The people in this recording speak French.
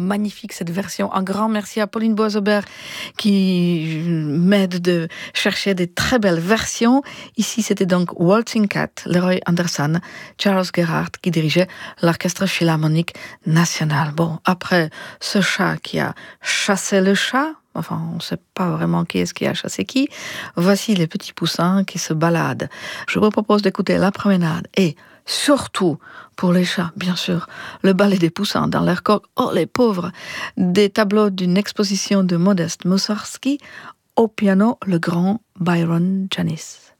magnifique cette version. Un grand merci à Pauline Boisaubert qui m'aide de chercher des très belles versions. Ici, c'était donc Waltzing Cat, Leroy Anderson, Charles Gerhardt qui dirigeait l'Orchestre Philharmonique National. Bon, après ce chat qui a chassé le chat, enfin, on ne sait pas vraiment qui est-ce qui a chassé qui, voici les petits poussins qui se baladent. Je vous propose d'écouter La Promenade et surtout, pour les chats, bien sûr, le ballet des poussins dans leur coque, oh les pauvres, des tableaux d'une exposition de Modeste Mussorgsky, au piano le grand Byron Janis.